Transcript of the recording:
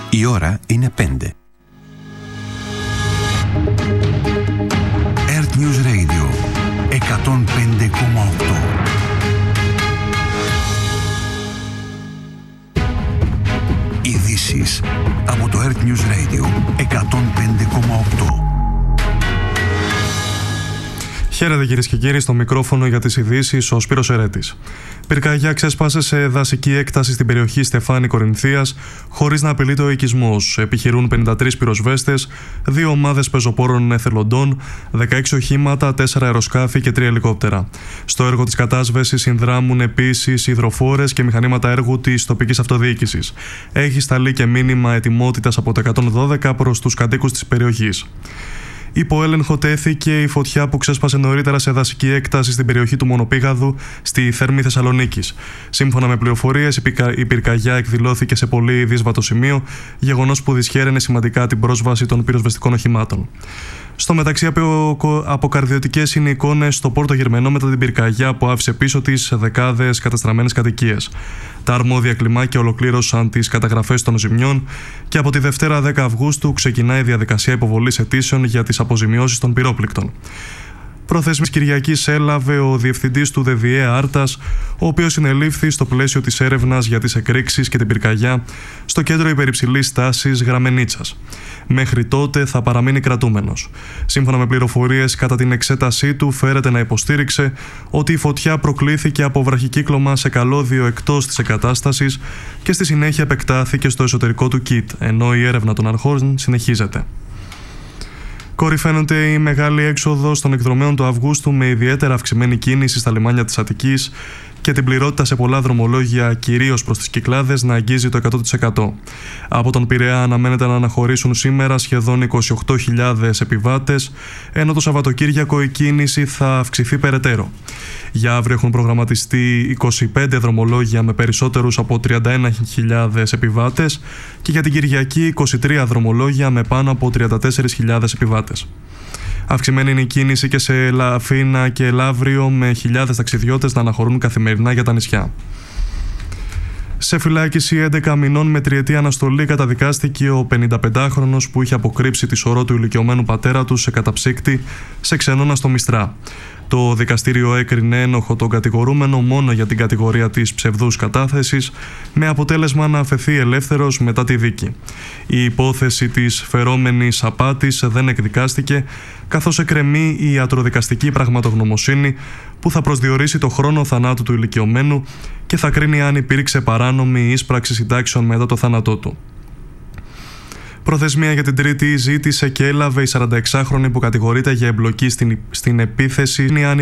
Η ώρα είναι 5. Earth News Radio 105,8. Ειδήσεις από το Earth News Radio 105,8. Χαίρετε κυρίες και κύριοι, στο μικρόφωνο για τις ειδήσεις ο Σπύρος Ερέτης. Πυρκαγιά ξέσπασε σε δασική έκταση στην περιοχή Στεφάνη Κορινθίας, χωρίς να απειλείται ο οικισμός. Επιχειρούν 53 πυροσβέστες, 2 ομάδες πεζοπόρων εθελοντών, 16 οχήματα, 4 αεροσκάφη και 3 ελικόπτερα. Στο έργο της κατάσβεσης συνδράμουν επίσης υδροφόρες και μηχανήματα έργου της τοπικής αυτοδιοίκησης. Έχει σταλεί και μήνυμα ετοιμότητας από το 112 προς τους κατοίκους της περιοχής. Υπό έλεγχο τέθηκε η φωτιά που ξέσπασε νωρίτερα σε δασική έκταση στην περιοχή του Μονοπήγαδου στη Θέρμη Θεσσαλονίκης. Σύμφωνα με πληροφορίες, η πυρκαγιά εκδηλώθηκε σε πολύ δύσβατο σημείο, γεγονός που δυσχέραινε σημαντικά την πρόσβαση των πυροσβεστικών οχημάτων. Στο μεταξύ, αποκαρδιωτικές είναι οι εικόνες στο Πόρτο Γερμενό μετά την πυρκαγιά που άφησε πίσω της δεκάδες καταστραμμένες κατοικίες. Τα αρμόδια κλιμάκια ολοκλήρωσαν τις καταγραφές των ζημιών και από τη Δευτέρα 10 Αυγούστου ξεκινάει η διαδικασία υποβολής αιτήσεων για τις αποζημιώσεις των πυρόπληκτων. Προθεσμής Κυριακής έλαβε ο διευθυντής του ΔΔΕ Άρτας, ο οποίος συνελήφθη στο πλαίσιο της έρευνας για τις εκρήξεις και την πυρκαγιά στο κέντρο υπερυψηλής τάσης Γραμμενίτσας. Μέχρι τότε θα παραμείνει κρατούμενος. Σύμφωνα με πληροφορίες, κατά την εξέτασή του φέρεται να υποστήριξε ότι η φωτιά προκλήθηκε από βραχικύκλωμα σε καλώδιο εκτός της εγκατάστασης και στη συνέχεια επεκτάθηκε στο εσωτερικό του κιτ, ενώ η έρευνα των αρχών συνεχίζεται. Κορυφαίνεται η μεγάλη έξοδος των εκδρομέων του Αυγούστου με ιδιαίτερα αυξημένη κίνηση στα λιμάνια της Αττικής και την πληρότητα σε πολλά δρομολόγια, κυρίως προς τις Κυκλάδες, να αγγίζει το 100%. Από τον Πειραιά αναμένεται να αναχωρήσουν σήμερα σχεδόν 28.000 επιβάτες, ενώ το Σαββατοκύριακο η κίνηση θα αυξηθεί περαιτέρω. Για αύριο έχουν προγραμματιστεί 25 δρομολόγια με περισσότερους από 31.000 επιβάτες και για την Κυριακή 23 δρομολόγια με πάνω από 34.000 επιβάτες. Αυξημένη είναι η κίνηση και σε Αθήνα και Λαύριο, με χιλιάδες ταξιδιώτες να αναχωρούν καθημερινά για τα νησιά. Σε φυλάκιση 11 μηνών με τριετή αναστολή καταδικάστηκε ο 55χρονος που είχε αποκρύψει τη σωρό του ηλικιωμένου πατέρα του σε καταψύκτη σε ξενώνα στο Μιστρά. Το δικαστήριο έκρινε ένοχο τον κατηγορούμενο μόνο για την κατηγορία της ψευδούς κατάθεσης, με αποτέλεσμα να αφαιθεί ελεύθερος μετά τη δίκη. Η υπόθεση της φερόμενης απάτης δεν εκδικάστηκε, καθώς εκκρεμεί η ιατροδικαστική πραγματογνωμοσύνη που θα προσδιορίσει το χρόνο θανάτου του ηλικιωμένου και θα κρίνει αν υπήρξε παράνομη ίσπραξη συντάξεων μετά το θάνατό του. Προθεσμία για την Τρίτη ζήτησε και έλαβε η 46χρονη που κατηγορείται για εμπλοκή στην επίθεση